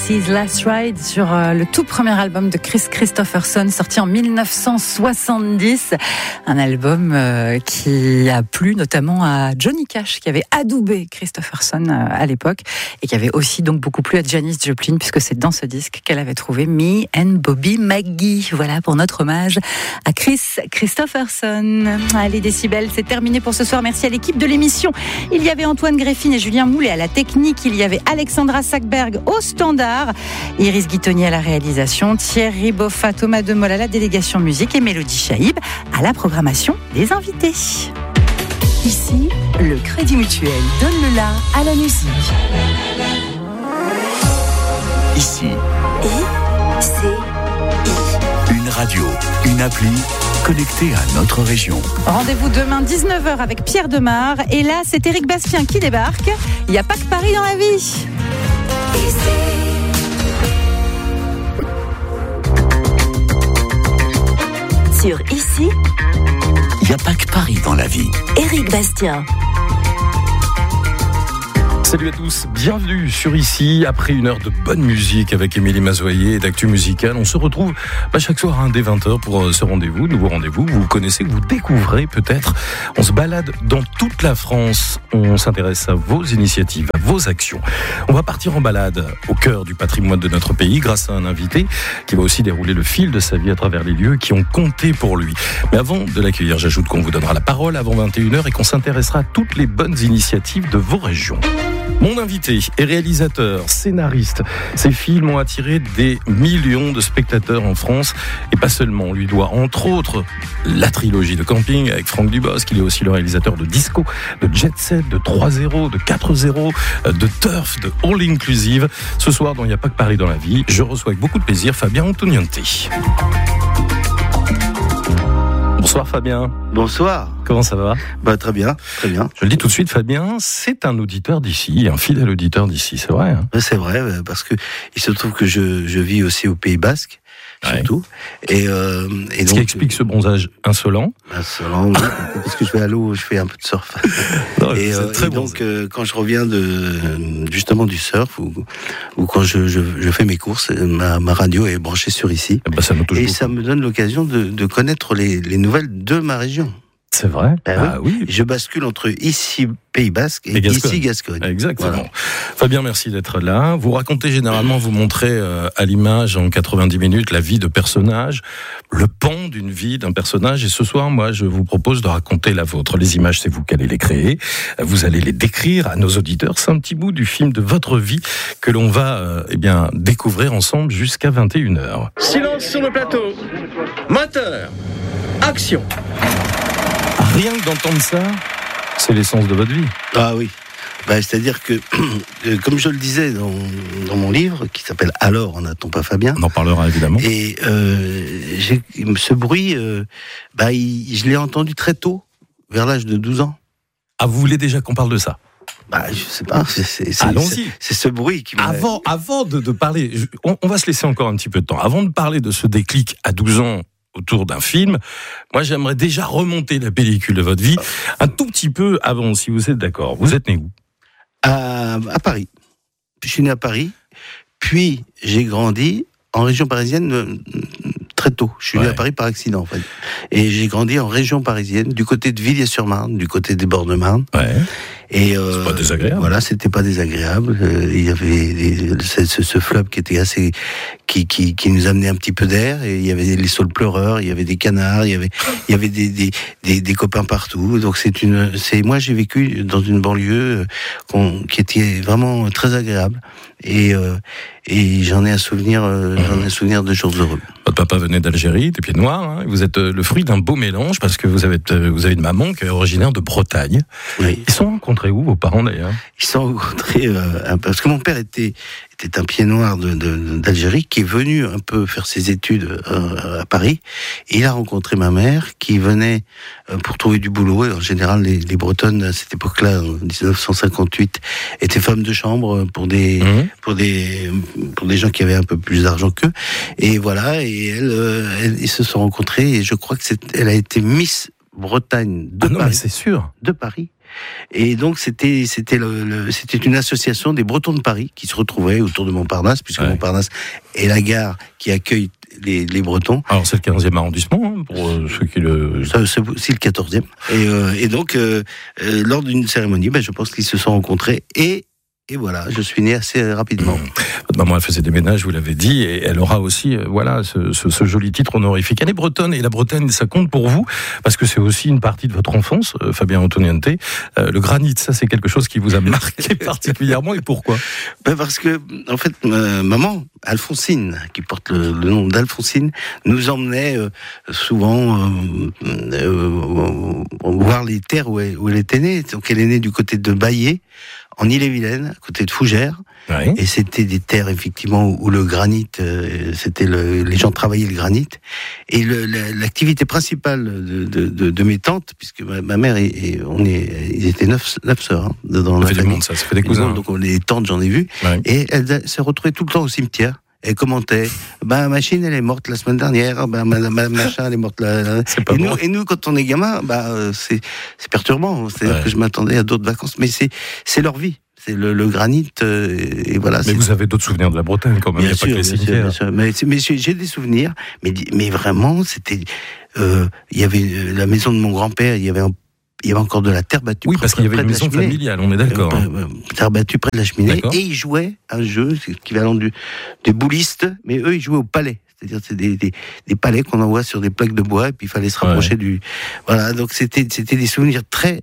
Dixie's Last Ride sur le tout premier album de Kris Kristofferson sorti en 1970. Un album qui a plu notamment à Johnny Cash qui avait adoubé Kristofferson à l'époque et qui avait aussi donc beaucoup plu à Janis Joplin puisque c'est dans ce disque qu'elle avait trouvé Me and Bobby McGee. Voilà pour notre hommage à Kris Kristofferson. Allez Décibel, c'est terminé pour ce soir. Merci à l'équipe de l'émission. Il y avait Antoine Greffine et Julien Moulet à la technique. Il y avait Alexandra Sackberg au standard, Iris Guittoni à la réalisation, Thierry Boffat, Thomas Demol à la délégation musique et Mélodie Chaïb à la programmation des invités. Ici, le Crédit Mutuel donne le la à la musique. Ici, I-C-I. une radio, une appli connectée à notre région. Rendez-vous demain 19h avec Pierre Demar. Et là, c'est Éric Bastien qui débarque. Il n'y a pas que Paris dans la vie. Sur Ici, Il n'y a pas que Paris dans la vie. Éric Bastien. Salut à tous, bienvenue sur Ici. Après une heure de bonne musique avec Émilie Mazoyer et d'actu musicale, on se retrouve chaque soir dès 20h pour ce rendez-vous, nouveau rendez-vous. Vous connaissez, que vous découvrez peut-être. On se balade dans toute la France. On s'intéresse à vos initiatives, à vos actions. On va partir en balade au cœur du patrimoine de notre pays grâce à un invité qui va aussi dérouler le fil de sa vie à travers les lieux qui ont compté pour lui. Mais avant de l'accueillir, j'ajoute qu'on vous donnera la parole avant 21h et qu'on s'intéressera à toutes les bonnes initiatives de vos régions. Mon invité est réalisateur, scénariste. Ses films ont attiré des millions de spectateurs en France. Et pas seulement, on lui doit entre autres la trilogie de Camping avec Franck Dubosc. Il est aussi le réalisateur de Disco, de Jet Set, de 3-0, de 4-0, de Turf, de All Inclusive. Ce soir, dans Il n'y a pas que Paris dans la vie, je reçois avec beaucoup de plaisir Fabien Antoniante. Bonsoir Fabien. Bonsoir. Comment ça va ? Très bien, très bien. Je le dis tout de suite, Fabien, c'est un auditeur d'ici, un fidèle auditeur d'ici, c'est vrai. C'est vrai, parce que il se trouve que je vis aussi au Pays Basque, surtout. Et ce donc, qui explique ce bronzage insolent. Insolent, oui, parce que je vais à l'eau, je fais un peu de surf. Non, et donc, quand je reviens justement du surf, ou quand je fais mes courses, ma radio est branchée sur Ici. Ça me touche beaucoup. Ça me donne l'occasion de connaître les nouvelles de ma région. C'est vrai. Oui. Je bascule entre Ici Pays Basque et Ici Gascogne. Exactement. Voilà. Fabien, merci d'être là. Vous racontez généralement, vous montrez à l'image en 90 minutes la vie de personnages, le pan d'une vie d'un personnage. Et ce soir, moi, je vous propose de raconter la vôtre. Les images, c'est vous qui allez les créer. Vous allez les décrire à nos auditeurs. C'est un petit bout du film de votre vie que l'on va découvrir ensemble jusqu'à 21h. Silence sur le plateau. Moteur. Action. Rien que d'entendre ça, c'est l'essence de votre vie. Ah oui. C'est-à-dire que, comme je le disais dans mon livre, qui s'appelle « Alors, n'a-t-on pas Fabien ?» On en parlera évidemment. Et ce bruit, je l'ai entendu très tôt, vers l'âge de 12 ans. Ah, vous voulez déjà qu'on parle de ça ? Je sais pas, allons-y. C'est ce bruit qui m'a... Avant de parler, on va se laisser encore un petit peu de temps. Avant de parler de ce déclic à 12 ans, autour d'un film, moi j'aimerais déjà remonter la pellicule de votre vie un tout petit peu avant, si vous êtes d'accord. Vous êtes né où ? À Paris. Je suis né à Paris, puis j'ai grandi en région parisienne très tôt. Je suis né à Paris par accident en fait. Et j'ai grandi en région parisienne, du côté de Villiers-sur-Marne, du côté des bords de Marne. Ouais. Et c'est pas désagréable. Voilà, c'était pas désagréable. Il y avait ce fleuve qui était assez, qui nous amenait un petit peu d'air. Et il y avait les saules pleureurs, il y avait des canards, il y avait des copains partout. Donc moi j'ai vécu dans une banlieue qui était vraiment très agréable. Et j'en ai un souvenir de jours heureux. Votre papa venait d'Algérie, des Pieds Noirs. Hein. Vous êtes le fruit d'un beau mélange parce que vous avez une maman qui est originaire de Bretagne. Oui. Ils sont rencontrés où, vos parents d'ailleurs ? Ils sont rencontrés parce que mon père était un Pied Noir d'Algérie qui est venu un peu faire ses études à Paris. Et il a rencontré ma mère qui venait pour trouver du boulot. Et en général, les Bretonnes à cette époque-là, en 1958, étaient femmes de chambre pour des gens qui avaient un peu plus d'argent qu'eux. Et voilà. Et ils se sont rencontrés. Et je crois que elle a été Miss Bretagne de Paris. Mais c'est sûr. De Paris. Et donc c'était une association des Bretons de Paris qui se retrouvaient autour de Montparnasse, puisque Montparnasse est la gare qui accueille les Bretons. Alors c'est le 15e arrondissement, pour ceux qui le... C'est aussi le 14e. Et donc, lors d'une cérémonie, je pense qu'ils se sont rencontrés et voilà, je suis né assez rapidement. Votre maman, elle faisait des ménages, vous l'avez dit, et elle aura aussi, ce joli titre honorifique. Elle est bretonne, et la Bretagne, ça compte pour vous, parce que c'est aussi une partie de votre enfance, Fabien Antoniente. Le granit, ça, c'est quelque chose qui vous a marqué particulièrement, et pourquoi ? Parce que, en fait, maman, Alphonsine, qui porte le nom d'Alphonsine, nous emmenait souvent voir les terres où elle était née. Donc, elle est née du côté de Baillé, en Ille-et-Vilaine, à côté de Fougères. Oui. Et c'était des terres, effectivement, où le granit, les gens travaillaient le granit. Et l'activité principale de mes tantes, puisque ma mère ils étaient 9 sœurs, dans la famille. Ça fait des cousins. Donc, les tantes, j'en ai vu. Ouais. Et elles se retrouvaient tout le temps au cimetière. Elle commentait, ma machine, elle est morte la semaine dernière, ma machin, elle est morte là. Et nous, quand on est gamin, c'est perturbant. C'est-à-dire que je m'attendais à d'autres vacances, mais c'est leur vie. C'est le granit, et voilà. Mais vous avez d'autres souvenirs de la Bretagne, quand même. Bien sûr, bien sûr. Mais j'ai des souvenirs, mais vraiment, c'était, il y avait la maison de mon grand-père, il y avait encore de la terre battue. Oui, parce qu'il y avait une maison familiale, on est d'accord. Terre battue près de la cheminée. D'accord. Et ils jouaient un jeu, c'est l'équivalent des boulistes, mais eux, ils jouaient au palais. C'est-à-dire, c'est des palais qu'on envoie sur des plaques de bois, et puis il fallait se rapprocher du... Voilà, donc c'était des souvenirs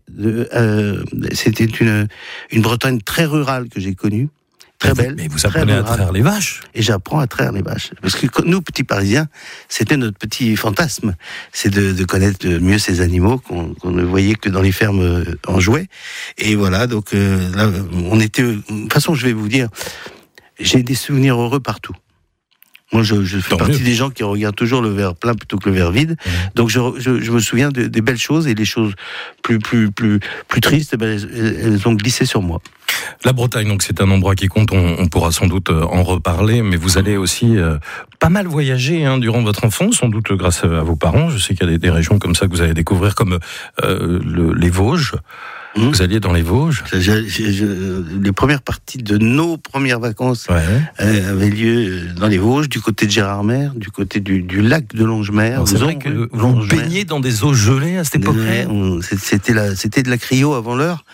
c'était une Bretagne très rurale que j'ai connue. Très belle. Mais vous apprenez à traire les vaches. Et j'apprends à traire les vaches. Parce que nous, petits Parisiens, c'était notre petit fantasme. C'est de connaître mieux ces animaux qu'on ne voyait que dans les fermes en jouets. Et voilà, donc là, on était... De toute façon, je vais vous dire, j'ai des souvenirs heureux partout. Moi, je fais partie des gens qui regardent toujours le verre plein plutôt que le verre vide. Donc, je me souviens des belles choses, et les choses plus tristes, elles ont glissé sur moi. La Bretagne, donc, c'est un endroit qui compte. On pourra sans doute en reparler, mais vous allez aussi pas mal voyager durant votre enfance, sans doute grâce à vos parents. Je sais qu'il y a des régions comme ça que vous allez découvrir, comme les Vosges. Vous alliez dans les Vosges. Les premières parties de nos premières vacances avaient lieu dans les Vosges, du côté de Gérardmer, du côté du lac de Longemer. C'est vrai que vous baignez dans des eaux gelées à cette époque-là. C'était de la cryo avant l'heure.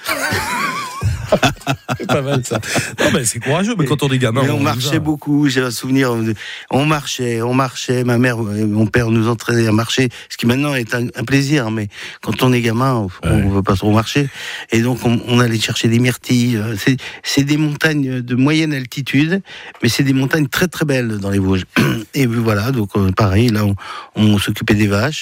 C'est pas mal ça. Non, mais c'est courageux, mais quand on est gamin. Mais on marchait beaucoup, j'ai un souvenir. On marchait. Ma mère et mon père nous entraînaient à marcher, ce qui maintenant est un plaisir, mais quand on est gamin, on veut pas trop marcher. Et donc on allait chercher des myrtilles. C'est des montagnes de moyenne altitude, mais c'est des montagnes très très belles dans les Vosges. Et voilà, donc pareil, là on s'occupait des vaches,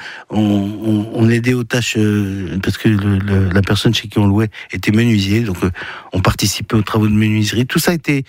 on aidait aux tâches, parce que la personne chez qui on louait était menuisier, donc on participait aux travaux de menuiserie. Tout ça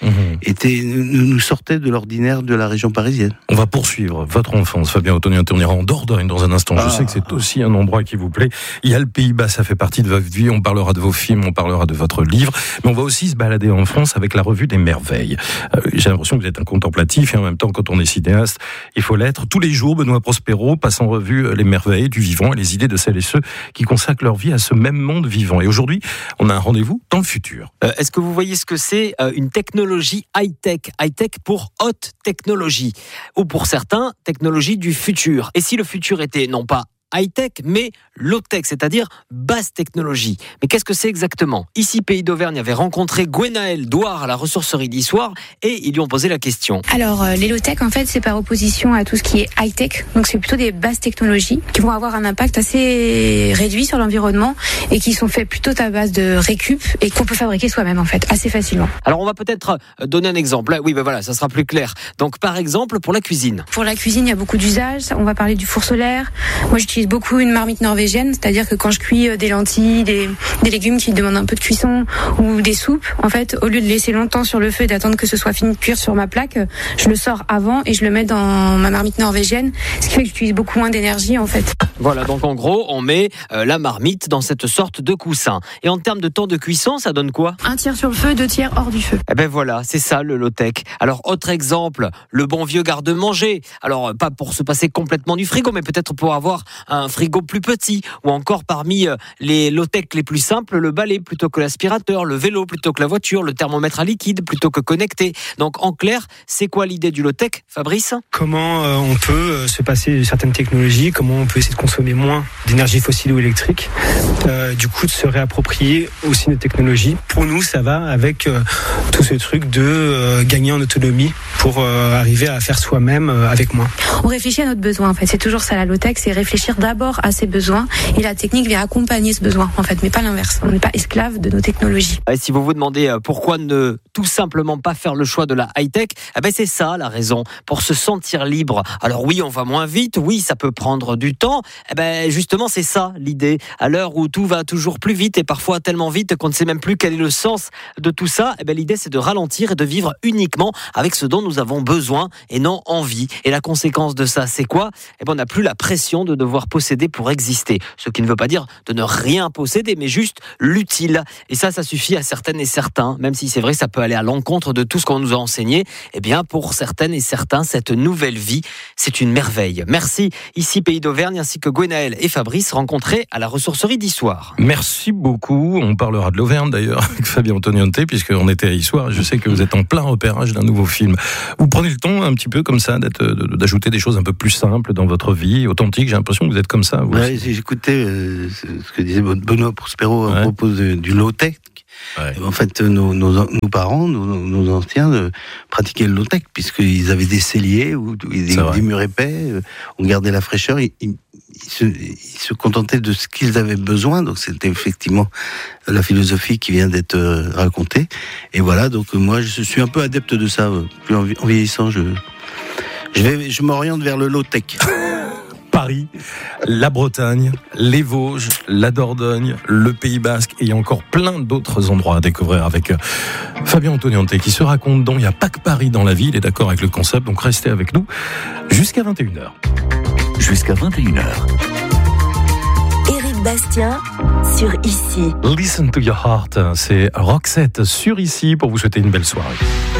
nous sortait de l'ordinaire de la région parisienne. On va poursuivre votre enfance, Fabien Antoniente. On ira en Dordogne dans un instant. Je sais que c'est aussi un endroit qui vous plaît. Il y a le Pays-Bas, ça fait partie de votre vie. On parlera de vos films, on parlera de votre livre. Mais on va aussi se balader en France avec la revue des merveilles. J'ai l'impression que vous êtes un contemplatif, et en même temps, quand on est cinéaste, il faut l'être. Tous les jours, Benoît Prospero passe en revue les merveilles du vivant et les idées de celles et ceux qui consacrent leur vie à ce même monde vivant. Et aujourd'hui, on a un rendez-vous dans le futur. Est-ce que vous voyez ce que c'est une technologie high-tech? High-tech pour haute technologie. Ou pour certains, technologie du futur. Et si le futur était non pas high-tech, mais low-tech, c'est-à-dire basse technologie. Mais qu'est-ce que c'est exactement? Ici, Pays d'Auvergne avait rencontré Gwenaëlle Douard à la ressourcerie d'Issoire et ils lui ont posé la question. Alors, les low-tech, en fait, c'est par opposition à tout ce qui est high-tech. Donc, c'est plutôt des basses technologies qui vont avoir un impact assez réduit sur l'environnement et qui sont faits plutôt à base de récup et qu'on peut fabriquer soi-même, en fait, assez facilement. Alors, on va peut-être donner un exemple. Oui, voilà, ça sera plus clair. Donc, par exemple, pour la cuisine. Pour la cuisine, il y a beaucoup d'usages. On va parler du four solaire. Moi, j'utilise beaucoup une marmite norvégienne, c'est-à-dire que quand je cuis des lentilles, des légumes qui demandent un peu de cuisson ou des soupes, en fait, au lieu de laisser longtemps sur le feu et d'attendre que ce soit fini de cuire sur ma plaque, je le sors avant et je le mets dans ma marmite norvégienne, ce qui fait que j'utilise beaucoup moins d'énergie, en fait. Voilà, donc en gros, on met la marmite dans cette sorte de coussin. Et en termes de temps de cuisson, ça donne quoi? 1 tiers sur le feu, 2 tiers hors du feu. Eh ben voilà, c'est ça le low-tech. Alors, autre exemple, le bon vieux garde-manger. Alors, pas pour se passer complètement du frigo, mais peut-être pour avoir un frigo plus petit, ou encore parmi les low-tech les plus simples, le balai plutôt que l'aspirateur, le vélo plutôt que la voiture, le thermomètre à liquide plutôt que connecté. Donc en clair, c'est quoi l'idée du low-tech, Fabrice ? Comment on peut se passer de certaines technologies, comment on peut essayer de consommer moins d'énergie fossile ou électrique, du coup de se réapproprier aussi nos technologies. Pour nous, ça va avec tout ce truc de gagner en autonomie pour arriver à faire soi-même avec moins. On réfléchit à notre besoin en fait, c'est toujours ça la low-tech, c'est réfléchir d'abord à ses besoins et la technique vient accompagner ce besoin en fait, mais pas l'inverse. On n'est pas esclave de nos technologies. Et si vous vous demandez pourquoi ne tout simplement pas faire le choix de la high-tech, c'est ça la raison, pour se sentir libre. Alors oui, on va moins vite, oui, ça peut prendre du temps, justement c'est ça l'idée. À l'heure où tout va toujours plus vite et parfois tellement vite qu'on ne sait même plus quel est le sens de tout ça, l'idée c'est de ralentir et de vivre uniquement avec ce dont nous avons besoin et non envie. Et la conséquence de ça, c'est quoi ? On n'a plus la pression de devoir posséder pour exister. Ce qui ne veut pas dire de ne rien posséder, mais juste l'utile. Et ça suffit à certaines et certains, même si c'est vrai que ça peut aller à l'encontre de tout ce qu'on nous a enseigné. Pour certaines et certains, cette nouvelle vie, c'est une merveille. Merci, ici Pays d'Auvergne, ainsi que Gwenaël et Fabrice, rencontrés à la ressourcerie d'Issoire. Merci beaucoup. On parlera de l'Auvergne d'ailleurs avec Fabien Antoniante, puisqu'on était à Issoire. Je sais que vous êtes en plein repérage d'un nouveau film. Vous prenez le temps un petit peu comme ça d'ajouter des choses un peu plus simples dans votre vie, authentiques. J'ai l'impression que vous êtes comme ça. J'écoutais ce que disait Benoît Prospero à propos du low-tech. Ouais. En fait, nos parents, nos anciens pratiquaient le low-tech puisqu'ils avaient des celliers ou des murs épais, on gardait la fraîcheur, ils se contentaient de ce qu'ils avaient besoin, donc c'était effectivement la philosophie qui vient d'être racontée. Et voilà, donc moi je suis un peu adepte de ça. Plus en vieillissant, je m'oriente vers le low-tech. Paris, la Bretagne, les Vosges, la Dordogne, le Pays Basque et encore plein d'autres endroits à découvrir avec Fabien Antoniante qui se raconte dans Il n'y a pas que Paris dans la vie, il est d'accord avec le concept, donc restez avec nous jusqu'à 21h. Jusqu'à 21h. Éric Bastien sur Ici. Listen to your heart, c'est Roxette sur Ici pour vous souhaiter une belle soirée.